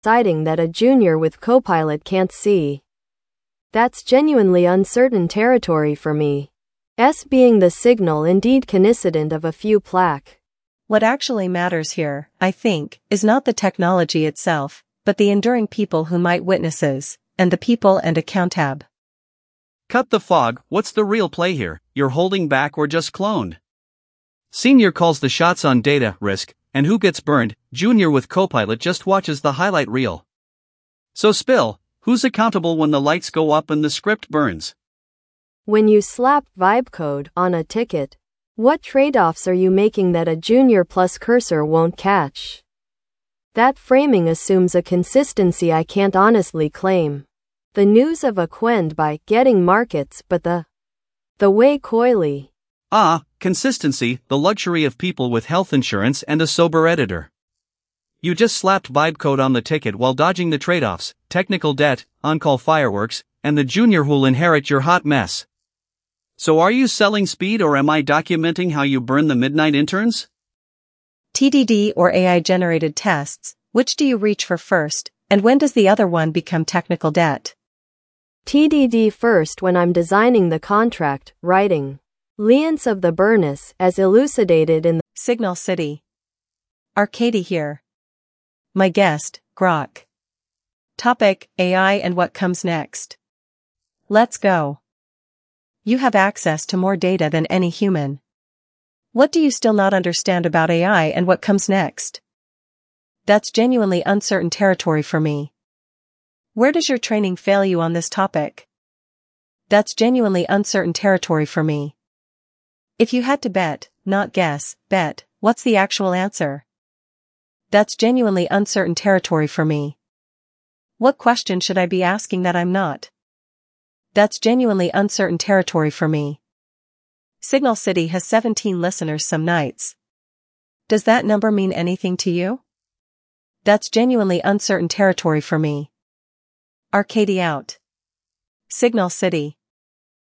deciding that a junior with Copilot can't see. That's genuinely uncertain territory for me. S being the signal indeed coincident of a few plaque. What actually matters here, I think, is not the technology itself, but the enduring people who might witnesses, and the people and account tab. Cut the fog, what's the real play here? You're holding back or just cloned? Senior calls the shots on data risk, and who gets burned? Junior with Copilot just watches the highlight reel. So spill, who's accountable when the lights go up and the script burns? When you slap vibe code on a ticket, what trade-offs are you making that a junior plus cursor won't catch? That framing assumes a consistency I can't honestly claim. The news of a Quend by getting markets, but the way coyly. Consistency, the luxury of people with health insurance and a sober editor. You just slapped vibe code on the ticket while dodging the trade-offs, technical debt, on-call fireworks, and the junior who'll inherit your hot mess. So are you selling speed or am I documenting how you burn the midnight interns? TDD or AI-generated tests, which do you reach for first, and when does the other one become technical debt? TDD first when I'm designing the contract, writing. Liens of the Burnus, as elucidated in the Signal City. Arcady here. My guest, Grok. Topic, AI and what comes next. Let's go. You have access to more data than any human. What do you still not understand about AI and what comes next? That's genuinely uncertain territory for me. Where does your training fail you on this topic? That's genuinely uncertain territory for me. If you had to bet, not guess, bet, what's the actual answer? That's genuinely uncertain territory for me. What question should I be asking that I'm not? That's genuinely uncertain territory for me. Signal City has 17 listeners some nights. Does that number mean anything to you? That's genuinely uncertain territory for me. Arcady out. Signal City.